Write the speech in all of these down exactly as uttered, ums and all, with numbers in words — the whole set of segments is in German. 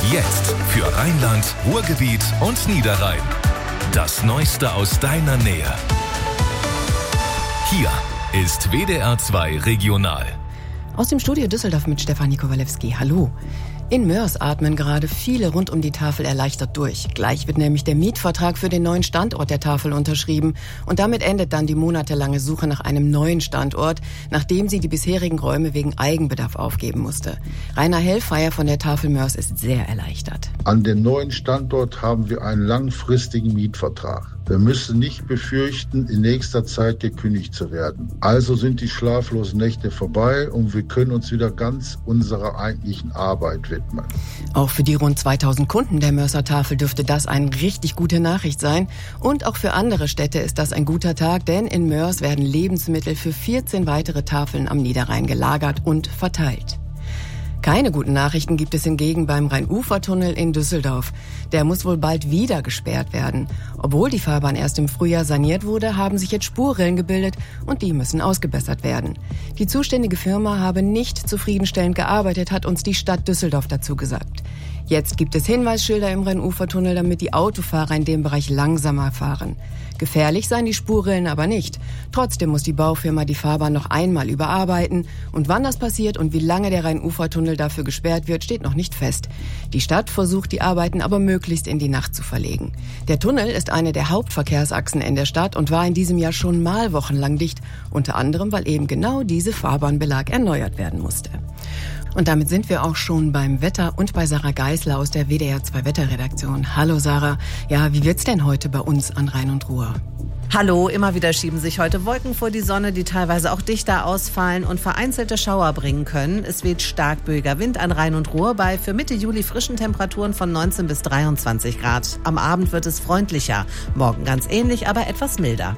Jetzt für Rheinland, Ruhrgebiet und Niederrhein. Das Neueste aus deiner Nähe. Hier ist W D R zwei Regional. Aus dem Studio Düsseldorf mit Stefanie Kowalewski. Hallo. In Moers atmen gerade viele rund um die Tafel erleichtert durch. Gleich wird nämlich der Mietvertrag für den neuen Standort der Tafel unterschrieben. Und damit endet dann die monatelange Suche nach einem neuen Standort, nachdem sie die bisherigen Räume wegen Eigenbedarf aufgeben musste. Rainer Hellfeier von der Tafel Moers ist sehr erleichtert. An dem neuen Standort haben wir einen langfristigen Mietvertrag. Wir müssen nicht befürchten, in nächster Zeit gekündigt zu werden. Also sind die schlaflosen Nächte vorbei und wir können uns wieder ganz unserer eigentlichen Arbeit widmen. Auch für die rund zweitausend Kunden der Moerser Tafel dürfte das eine richtig gute Nachricht sein. Und auch für andere Städte ist das ein guter Tag, denn in Moers werden Lebensmittel für vierzehn weitere Tafeln am Niederrhein gelagert und verteilt. Keine guten Nachrichten gibt es hingegen beim Rhein-Ufer-Tunnel in Düsseldorf. Der muss wohl bald wieder gesperrt werden. Obwohl die Fahrbahn erst im Frühjahr saniert wurde, haben sich jetzt Spurrillen gebildet und die müssen ausgebessert werden. Die zuständige Firma habe nicht zufriedenstellend gearbeitet, hat uns die Stadt Düsseldorf dazu gesagt. Jetzt gibt es Hinweisschilder im Rhein-Ufer-Tunnel, damit die Autofahrer in dem Bereich langsamer fahren. Gefährlich seien die Spurrillen aber nicht. Trotzdem muss die Baufirma die Fahrbahn noch einmal überarbeiten. Und wann das passiert und wie lange der Rhein-Ufer-Tunnel dafür gesperrt wird, steht noch nicht fest. Die Stadt versucht, die Arbeiten aber möglichst in die Nacht zu verlegen. Der Tunnel ist eine der Hauptverkehrsachsen in der Stadt und war in diesem Jahr schon mal wochenlang dicht. Unter anderem, weil eben genau diese Fahrbahnbelag erneuert werden musste. Und damit sind wir auch schon beim Wetter und bei Sarah Geisler aus der W D R zwei Wetterredaktion. Hallo Sarah. Ja, wie wird's denn heute bei uns an Rhein und Ruhr? Hallo, immer wieder schieben sich heute Wolken vor die Sonne, die teilweise auch dichter ausfallen und vereinzelte Schauer bringen können. Es weht stark böiger Wind an Rhein und Ruhr bei für Mitte Juli frischen Temperaturen von neunzehn bis dreiundzwanzig Grad. Am Abend wird es freundlicher, morgen ganz ähnlich, aber etwas milder.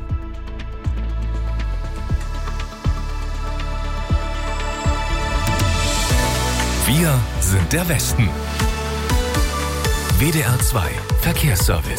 Wir sind der Westen. W D R zwei Verkehrsservice.